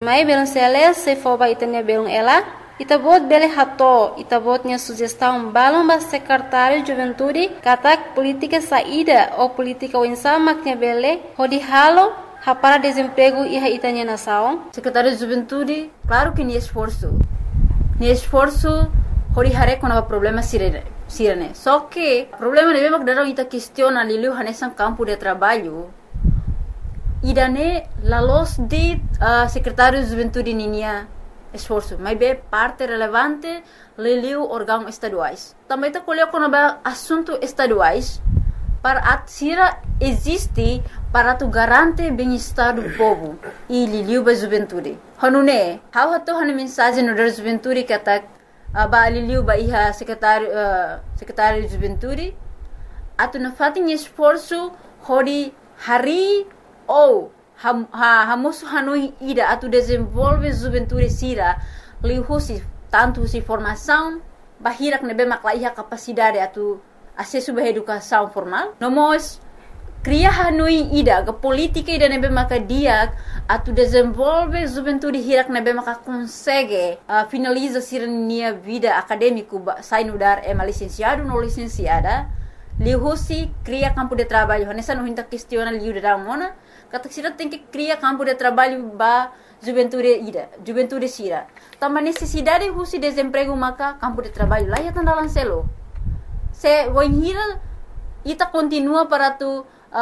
Mai belum sele se foba itanya belum ela. Itabot bele hato, itabotnya sugestão balão ba secretário de juventude, katak política saída ou política insama que bele, hodi halo, para desemprego e itanya nação. Secretário de juventude, claro que nem esforço, hodi hare com o problema sirene. Só que o problema é mesmo que daram ita questiona liliu hanesan campo de trabalho. Idane la los de secretário de juventude ninia esforço, mas bem parte relevante liliu órgãos estaduais. Também está colhendo com assunto estaduais para atsira existe para tu garante bem-estar do povo e liliu ba juventude. Hanune, how hato hane mensagem no da juventude que atak ba liliu ba iha secretário de juventude atu na fatin esforço hori hari ou hamoso hanui ida atu desenvolve juventude sira lihusi tanto si formação bahirak nebe maklaiha capacidade atu acesso ba educação formal nomos cria hanui ida ga política ida nebe makadia atu desenvolve juventude hirak nebe maka consegue finaliza sira nia vida acadêmico sai no dar licenciado no licenciada lihusi cria campo de trabalho nessa não hinta questiona liu da mona kata sira tem que criar campo de trabalho ba juventude sira também necessidade husi desemprego maka campo de trabalho lá ya tanda lancelo se voinhira ita continua para tu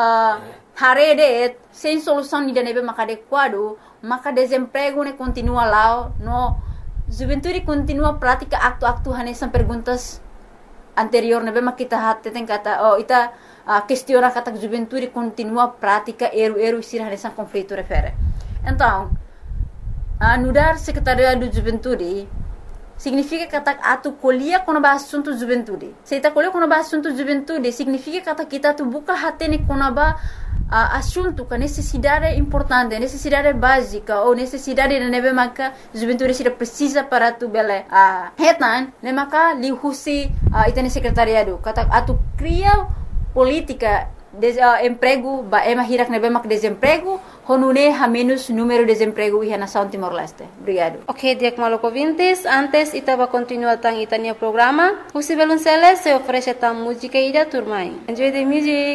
harede sem solução ni nebe maka adequado maka desemprego ne continua lá no juventude continua prática aktu hanesan perguntas anterior nebe makita hatte tem kata ita questiona kata juventude continua prática eru sira hanesan conflito refere. Então, anudar secretaria do juventude significa kata atu colhia quando ba assunto juventude. Se ita colhia quando ba assunto juventude significa kata kita tu buka hatene quando ba assunto com necessidade importante, necessidade básica ou necessidade de nebe maka juventude sira precisa para tu bele hetan ne maka lihusi itane secretariado kata atu cria política de emprego ba hirak nebe mak desemprego honune ha menos número de desemprego e nação Timor-Leste. Obrigado. Ok, Diak Maloko Vintes, antes itaba continua tang itania programa, husi belum sele se oferece tang música ida turmai. Enjoy the music.